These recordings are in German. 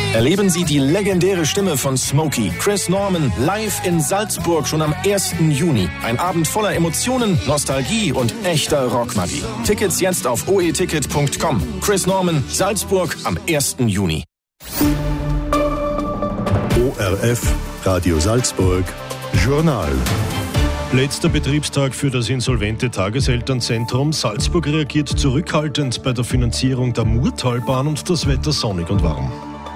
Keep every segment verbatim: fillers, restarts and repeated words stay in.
Erleben Sie die legendäre Stimme von Smokey, Chris Norman, live in Salzburg schon am ersten Juni. Ein Abend voller Emotionen, Nostalgie und echter Rockmagie. Tickets jetzt auf o e ticket punkt com. Chris Norman, Salzburg am ersten Juni. O R F, Radio Salzburg, Journal. Letzter Betriebstag für das insolvente Tageselternzentrum. Salzburg reagiert zurückhaltend bei der Finanzierung der Murtalbahn und das Wetter sonnig und warm.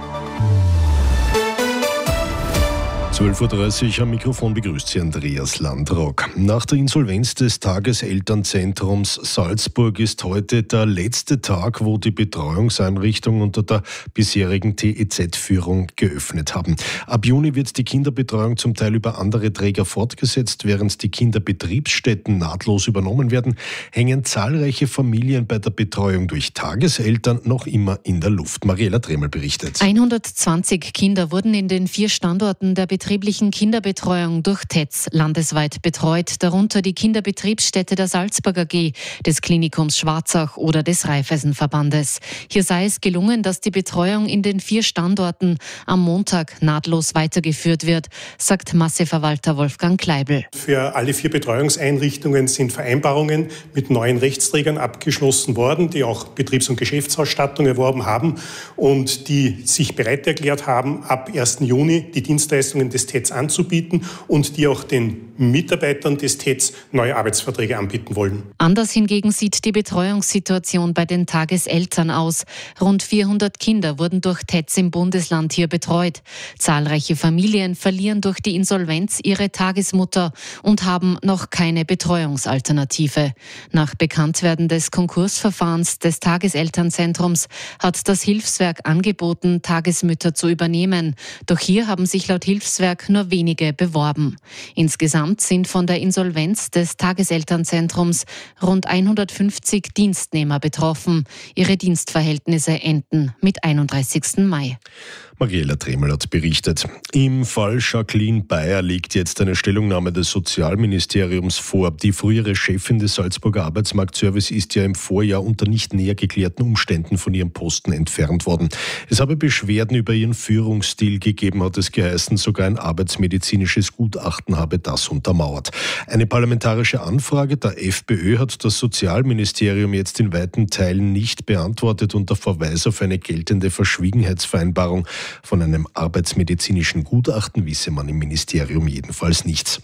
zwölf Uhr dreißig am Mikrofon begrüßt Sie Andreas Landrock. Nach der Insolvenz des Tageselternzentrums Salzburg ist heute der letzte Tag, wo die Betreuungseinrichtungen unter der bisherigen T E Z-Führung geöffnet haben. Ab Juni wird die Kinderbetreuung zum Teil über andere Träger fortgesetzt. Während die Kinderbetriebsstätten nahtlos übernommen werden, hängen zahlreiche Familien bei der Betreuung durch Tageseltern noch immer in der Luft. Mariela Dremel berichtet. hundertzwanzig Kinder wurden in den vier Standorten der betrieblichen Kinderbetreuung durch T E Z landesweit betreut, darunter die Kinderbetriebsstätte der Salzburg A G, des Klinikums Schwarzach oder des Raiffeisenverbandes. Hier sei es gelungen, dass die Betreuung in den vier Standorten am Montag nahtlos weitergeführt wird, sagt Masseverwalter Wolfgang Kleibl. Für alle vier Betreuungseinrichtungen sind Vereinbarungen mit neuen Rechtsträgern abgeschlossen worden, die auch Betriebs- und Geschäftsausstattung erworben haben und die sich bereit erklärt haben, ab ersten Juni die Dienstleistungen des T E Z anzubieten und die auch den Mitarbeitern des T E Z neue Arbeitsverträge anbieten wollen. Anders hingegen sieht die Betreuungssituation bei den Tageseltern aus. Rund vierhundert Kinder wurden durch T E Z im Bundesland hier betreut. Zahlreiche Familien verlieren durch die Insolvenz ihre Tagesmutter und haben noch keine Betreuungsalternative. Nach Bekanntwerden des Konkursverfahrens des Tageselternzentrums hat das Hilfswerk angeboten, Tagesmütter zu übernehmen. Doch hier haben sich laut Hilfswerk nur wenige beworben. Insgesamt sind von der Insolvenz des Tageselternzentrums rund hundertfünfzig Dienstnehmer betroffen. Ihre Dienstverhältnisse enden mit einunddreißigsten Mai. Mariela Dremel hat berichtet. Im Fall Jacqueline Bayer liegt jetzt eine Stellungnahme des Sozialministeriums vor. Die frühere Chefin des Salzburger Arbeitsmarktservice ist ja im Vorjahr unter nicht näher geklärten Umständen von ihrem Posten entfernt worden. Es habe Beschwerden über ihren Führungsstil gegeben, hat es geheißen. Sogar ein arbeitsmedizinisches Gutachten habe das untermauert. Eine parlamentarische Anfrage der FPÖ hat das Sozialministerium jetzt in weiten Teilen nicht beantwortet unter Verweis auf eine geltende Verschwiegenheitsvereinbarung. Von einem arbeitsmedizinischen Gutachten wisse man im Ministerium jedenfalls nichts.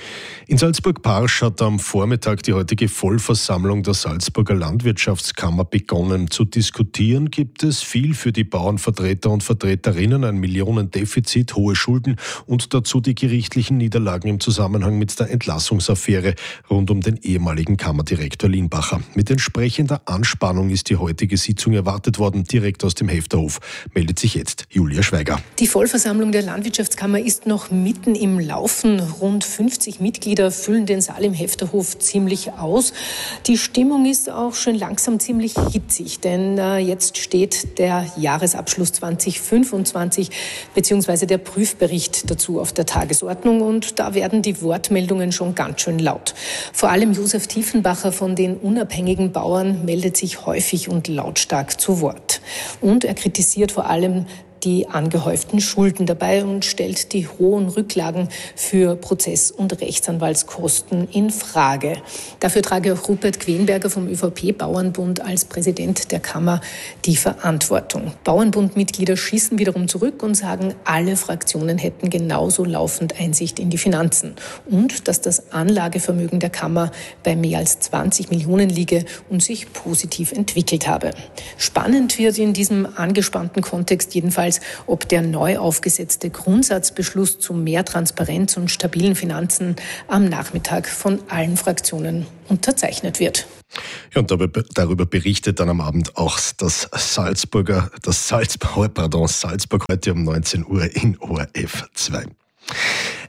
In Salzburg-Parsch hat am Vormittag die heutige Vollversammlung der Salzburger Landwirtschaftskammer begonnen. Zu diskutieren gibt es viel für die Bauernvertreter und Vertreterinnen, ein Millionendefizit, hohe Schulden und dazu die gerichtlichen Niederlagen im Zusammenhang mit der Entlassungsaffäre rund um den ehemaligen Kammerdirektor Lienbacher. Mit entsprechender Anspannung ist die heutige Sitzung erwartet worden. Direkt aus dem Hefterhof meldet sich jetzt Julia Schweiger. Die Vollversammlung der Landwirtschaftskammer ist noch mitten im Laufen. Rund fünfzig Mitglieder füllen den Saal im Hefterhof ziemlich aus. Die Stimmung ist auch schon langsam ziemlich hitzig, denn äh, jetzt steht der Jahresabschluss zwanzig fünfundzwanzig bzw. der Prüfbericht dazu auf der Tagesordnung und da werden die Wortmeldungen schon ganz schön laut. Vor allem Josef Tiefenbacher von den unabhängigen Bauern meldet sich häufig und lautstark zu Wort. Und er kritisiert vor allem die angehäuften Schulden dabei und stellt die hohen Rücklagen für Prozess- und Rechtsanwaltskosten in Frage. Dafür trage auch Rupert Quenberger vom ÖVP-Bauernbund als Präsident der Kammer die Verantwortung. Bauernbundmitglieder schießen wiederum zurück und sagen, alle Fraktionen hätten genauso laufend Einsicht in die Finanzen und dass das Anlagevermögen der Kammer bei mehr als zwanzig Millionen liege und sich positiv entwickelt habe. Spannend wird in diesem angespannten Kontext jedenfalls, ob der neu aufgesetzte Grundsatzbeschluss zu mehr Transparenz und stabilen Finanzen am Nachmittag von allen Fraktionen unterzeichnet wird. Ja, und darüber berichtet dann am Abend auch das Salzburger, das Salzburg, pardon, Salzburg heute um neunzehn Uhr in O R F zwei.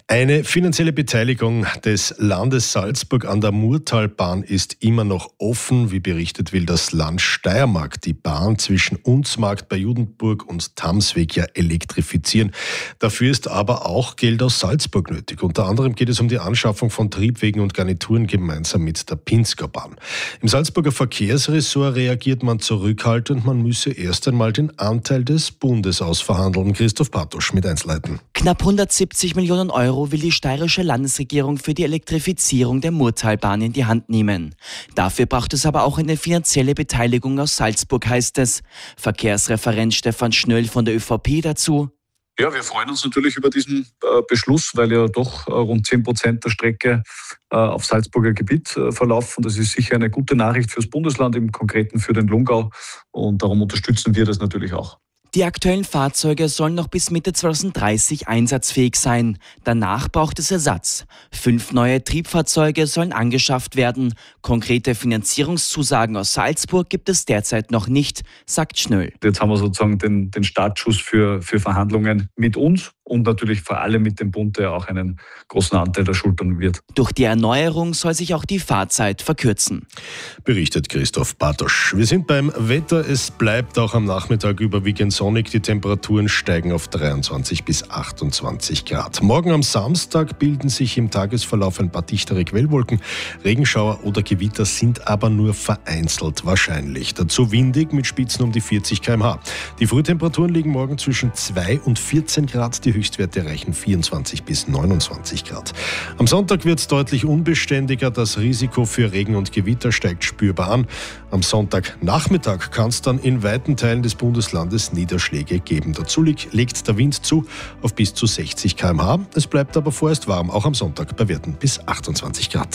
Eine finanzielle Beteiligung des Landes Salzburg an der Murtalbahn ist immer noch offen. Wie berichtet, will das Land Steiermark die Bahn zwischen Unzmarkt bei Judenburg und Tamsweg ja elektrifizieren. Dafür ist aber auch Geld aus Salzburg nötig. Unter anderem geht es um die Anschaffung von Triebwegen und Garnituren gemeinsam mit der Pinsker Bahn. Im Salzburger Verkehrsressort reagiert man zurückhaltend. Man müsse erst einmal den Anteil des Bundes ausverhandeln. Christoph Bartosch mit Einzelheiten. Knapp hundertsiebzig Millionen Euro will die steirische Landesregierung für die Elektrifizierung der Murtalbahn in die Hand nehmen. Dafür braucht es aber auch eine finanzielle Beteiligung aus Salzburg, heißt es. Verkehrsreferent Stefan Schnöll von der ÖVP dazu. Ja, wir freuen uns natürlich über diesen äh, Beschluss, weil ja doch äh, rund zehn Prozent der Strecke äh, auf Salzburger Gebiet äh, verlaufen. Das ist sicher eine gute Nachricht fürs Bundesland, im Konkreten für den Lungau. Und darum unterstützen wir das natürlich auch. Die aktuellen Fahrzeuge sollen noch bis Mitte zweitausenddreißig einsatzfähig sein. Danach braucht es Ersatz. Fünf neue Triebfahrzeuge sollen angeschafft werden. Konkrete Finanzierungszusagen aus Salzburg gibt es derzeit noch nicht, sagt Schnöll. Jetzt haben wir sozusagen den, den Startschuss für, für Verhandlungen mit uns und natürlich vor allem mit dem Bund, der auch einen großen Anteil der schultern wird. Durch die Erneuerung soll sich auch die Fahrzeit verkürzen. Berichtet Christoph Bartosch. Wir sind beim Wetter. Es bleibt auch am Nachmittag überwiegend sonnig. Die Temperaturen steigen auf dreiundzwanzig bis achtundzwanzig Grad. Morgen am Samstag bilden sich im Tagesverlauf ein paar dichtere Quellwolken. Regenschauer oder Gewitter sind aber nur vereinzelt wahrscheinlich. Dazu windig mit Spitzen um die vierzig Kilometer pro Stunde. Die Frühtemperaturen liegen morgen zwischen zwei und vierzehn Grad. Die Höchstwerte erreichen vierundzwanzig bis neunundzwanzig Grad. Am Sonntag wird es deutlich unbeständiger. Das Risiko für Regen und Gewitter steigt spürbar an. Am Sonntagnachmittag kann es dann in weiten Teilen des Bundeslandes Niederschläge geben. Dazu legt der Wind zu auf bis zu sechzig Kilometer pro Stunde. Es bleibt aber vorerst warm, auch am Sonntag bei Werten bis achtundzwanzig Grad.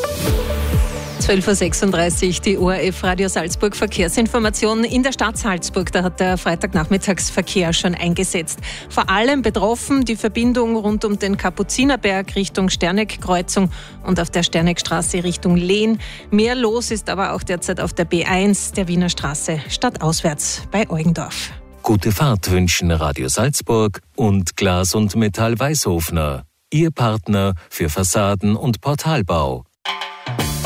zwölf Uhr sechsunddreißig, die O R F Radio Salzburg Verkehrsinformation. In der Stadt Salzburg, da hat der Freitagnachmittagsverkehr schon eingesetzt. Vor allem betroffen die Verbindung rund um den Kapuzinerberg Richtung Sterneck-Kreuzung und auf der Sterneckstraße Richtung Lehn. Mehr los ist aber auch derzeit auf der B eins der Wiener Straße stadtauswärts bei Eugendorf. Gute Fahrt wünschen Radio Salzburg und Glas und Metall Weißhofner. Ihr Partner für Fassaden- und Portalbau.